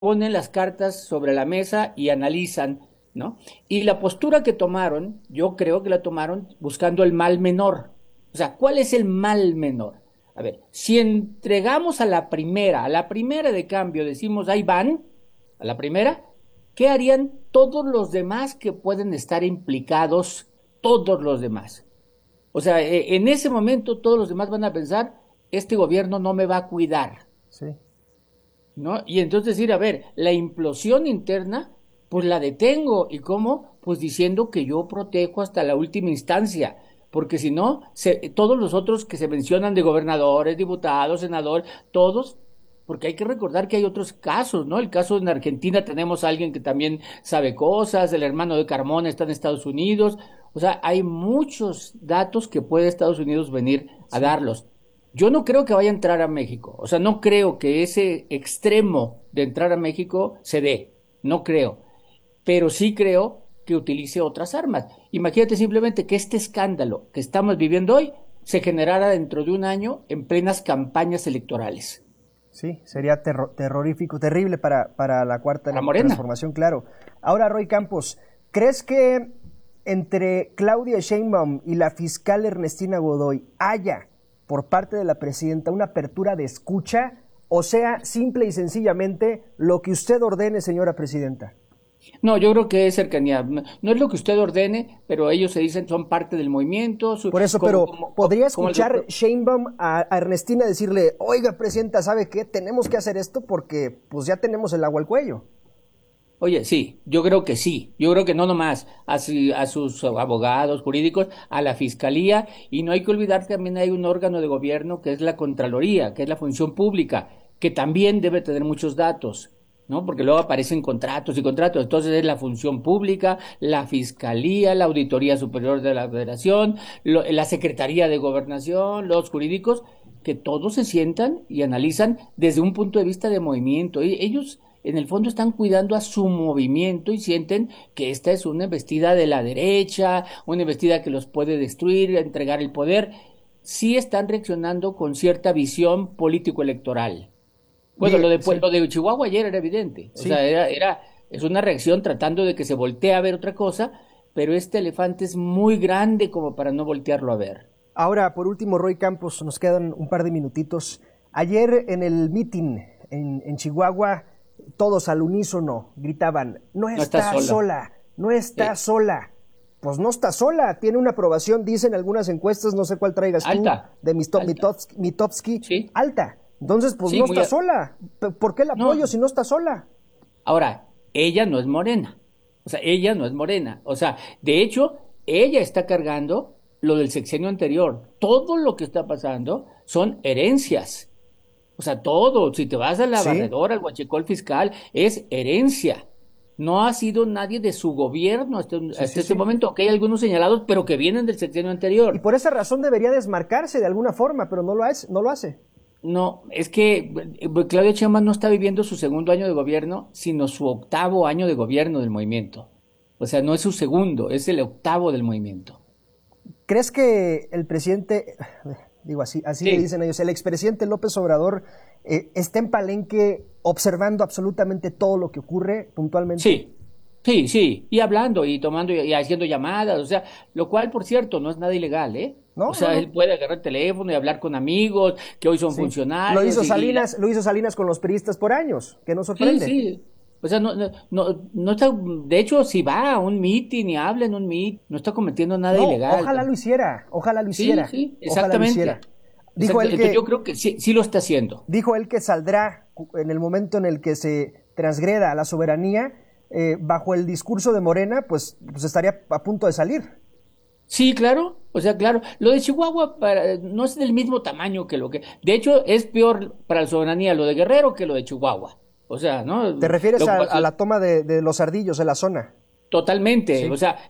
ponen las cartas sobre la mesa y analizan, ¿no? Y la postura que tomaron, yo creo que la tomaron buscando el mal menor. O sea, ¿cuál es el mal menor? A ver, si entregamos a la primera de cambio, decimos, ahí van, a la primera, ¿qué harían todos los demás que pueden estar implicados, todos los demás? O sea, en ese momento todos los demás van a pensar, este gobierno no me va a cuidar, Sí. ¿no? Y entonces decir, a ver, la implosión interna, pues la detengo. ¿Y cómo? Pues diciendo que yo protejo hasta la última instancia. Porque si no, todos los otros que se mencionan de gobernadores, diputados, senadores, todos, porque hay que recordar que hay otros casos, ¿no? El caso en Argentina tenemos a alguien que también sabe cosas, el hermano de Carmona está en Estados Unidos. O sea, hay muchos datos que puede Estados Unidos venir a Sí. darlos. Yo no creo que vaya a entrar a México. O sea, no creo que ese extremo de entrar a México se dé. No creo. Pero sí creo que utilice otras armas. Imagínate simplemente que este escándalo que estamos viviendo hoy se generara dentro de un año en plenas campañas electorales. Sí, sería terrorífico, terrible para la cuarta Para Morena. transformación, claro. Ahora, Roy Campos, ¿crees que entre Claudia Sheinbaum y la fiscal Ernestina Godoy haya, por parte de la presidenta, una apertura de escucha? O sea, simple y sencillamente, lo que usted ordene, señora presidenta. No, yo creo que es cercanía. No, no es lo que usted ordene, pero ellos se dicen son parte del movimiento, Por eso, pero ¿podría como el escuchar doctor. Sheinbaum a Ernestina decirle, oiga, presidenta, ¿sabe qué? Tenemos que hacer esto porque pues ya tenemos el agua al cuello. Oye, sí, yo creo que sí. Yo creo que no nomás a sus abogados jurídicos, a la fiscalía, y no hay que olvidar que también hay un órgano de gobierno que es la Contraloría, que es la función pública, que también debe tener muchos datos, ¿no? Porque luego aparecen contratos y contratos. Entonces es la función pública, la fiscalía, la Auditoría Superior de la Federación, la Secretaría de Gobernación, los jurídicos, que todos se sientan y analizan desde un punto de vista de movimiento. Y ellos en el fondo están cuidando a su movimiento y sienten que esta es una embestida de la derecha, una embestida que los puede destruir, entregar el poder. Sí están reaccionando con cierta visión político-electoral. Bueno, Bien, sí, lo de Chihuahua ayer era evidente. O sea, sí. es una reacción tratando de que se voltee a ver otra cosa, pero este elefante es muy grande como para no voltearlo a ver. Ahora, por último, Roy Campos, nos quedan un par de minutitos. Ayer en el meeting en Chihuahua, todos al unísono gritaban, no No está está sola. sola, no está Eh, sola. Pues no está sola, tiene una aprobación, dicen algunas encuestas, no sé cuál traigas tú, alta, de alta. Mitofsky, Sí, alta. Entonces, pues sí, no está sola. ¿Por qué el apoyo no, si no está sola? ahora, ella no es morena. O sea, ella no es morena. O sea, de hecho, ella está cargando lo del sexenio anterior. Todo lo que está pasando son herencias. O sea, todo. Si te vas a la Sí. barredora, al huachicol fiscal, es herencia. No ha sido nadie de su gobierno Sí, hasta sí, este sí. momento. Ok, hay algunos señalados, pero que vienen del sexenio Y anterior. por esa razón debería desmarcarse de alguna forma, pero no lo hace, no lo hace. No, es que Claudia Sheinbaum no está viviendo su segundo año de gobierno, sino su octavo año de gobierno del movimiento. O sea, no es su segundo, es el octavo del movimiento. ¿Crees que el presidente, digo así le Sí, dicen ellos, el expresidente López Obrador está en Palenque observando absolutamente todo lo que ocurre puntualmente? sí, sí, y hablando y tomando y haciendo llamadas, o sea, lo cual, por cierto, no es nada ilegal, ¿eh? O No, no, sea, él no. puede agarrar el teléfono y hablar con amigos que hoy son Sí. funcionarios Lo hizo Salinas con los priistas por años, que no sí, sorprende. sí. O sea, no está, de hecho, si va a un meeting y habla en un meet, no está cometiendo nada No, ilegal. ojalá lo Sí, hiciera, sí, ojalá lo hiciera. exactamente. Exacto. Entonces yo creo que sí, sí lo está haciendo. Dijo él que saldrá en el momento en el que se transgreda la soberanía, bajo el discurso de Morena, pues estaría a punto de salir. Sí, claro. O sea, claro. Lo de Chihuahua no es del mismo tamaño que lo que. De hecho, es peor para la soberanía lo de Guerrero que lo de Chihuahua. O sea, ¿no? ¿Te refieres Lo que a pasó, la toma de los ardillos de la zona? totalmente. O Sí. sea,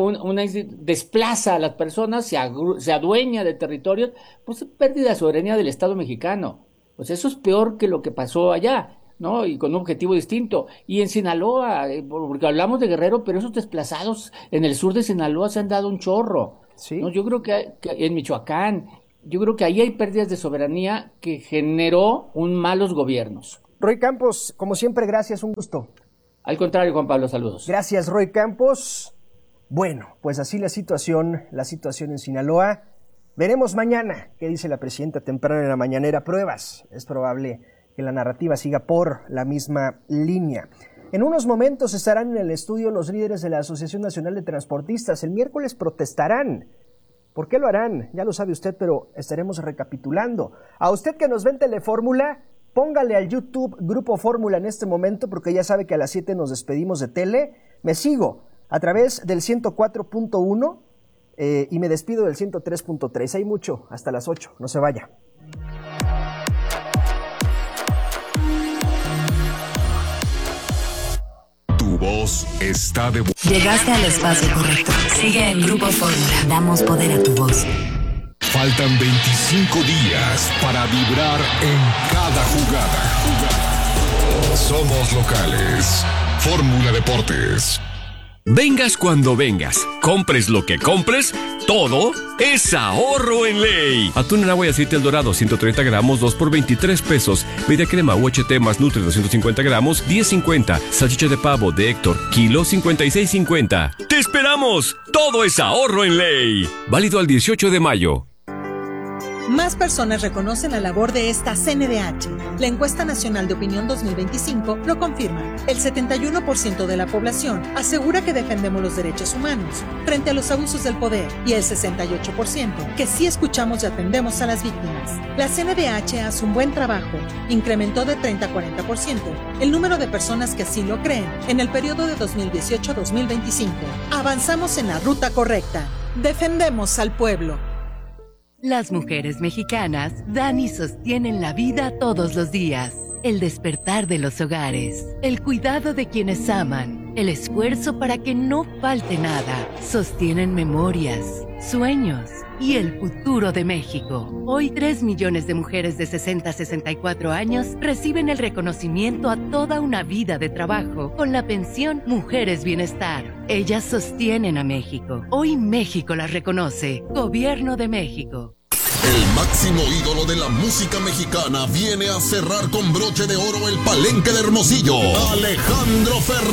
desplaza a las personas, se adueña de territorios, pues es pérdida de soberanía del Estado mexicano. Pues eso es peor que lo que pasó allá, ¿no? Y con un objetivo distinto. Y en Sinaloa, porque hablamos de Guerrero, pero esos desplazados en el sur de Sinaloa se han dado un chorro, ¿no? Sí. Yo creo que en Michoacán, yo creo que ahí hay pérdidas de soberanía que generó un malos gobiernos. Roy Campos, como siempre, gracias, un gusto. Al contrario, Juan Pablo, saludos. Gracias, Roy Campos. Bueno, pues así la situación en Sinaloa. Veremos mañana qué dice la presidenta temprano en la mañanera. Pruebas. Es probable que la narrativa siga por la misma línea. En unos momentos estarán en el estudio los líderes de la Asociación Nacional de Transportistas. El miércoles protestarán. ¿Por qué lo harán? Ya lo sabe usted, pero estaremos recapitulando. A usted que nos ve en Telefórmula, póngale al YouTube Grupo Fórmula en este momento, porque ya sabe que a las 7 nos despedimos de tele. Me sigo a través del 104.1 y me despido del 103.3. Hay mucho, hasta las 8. No se vaya. Tu voz está de... Llegaste al espacio correcto. Sigue en Grupo Fórmula. Damos poder a tu voz. Faltan 25 días para vibrar en cada jugada. Somos locales. Fórmula Deportes. Vengas cuando vengas, compres lo que compres, todo es ahorro en ley. Atún en agua y aceite El Dorado, 130 gramos, 2 por 23 pesos. Media crema UHT más Nutri, 250 gramos, 10.50. Salchicha de pavo de Héctor, kilo, 56.50. ¡Te esperamos! Todo es ahorro en ley. Válido al 18 de mayo. Más personas reconocen la labor de esta CNDH. La encuesta nacional de opinión 2025 lo confirma. El 71% de la población asegura que defendemos los derechos humanos frente a los abusos del poder y el 68% que sí escuchamos y atendemos a las víctimas. La CNDH hace un buen trabajo. Incrementó de 30 a 40% el número de personas que así lo creen en el periodo de 2018 a 2025. Avanzamos en la ruta correcta. Defendemos al pueblo. Las mujeres mexicanas dan y sostienen la vida todos los días. El despertar de los hogares, el cuidado de quienes aman, el esfuerzo para que no falte nada. Sostienen memorias, sueños y el futuro de México. Hoy 3 millones de mujeres de 60 a 64 años reciben el reconocimiento a toda una vida de trabajo con la pensión Mujeres Bienestar. Ellas sostienen a México. Hoy México las reconoce. Gobierno de México. El máximo ídolo de la música mexicana viene a cerrar con broche de oro el Palenque de Hermosillo. Alejandro Fernández.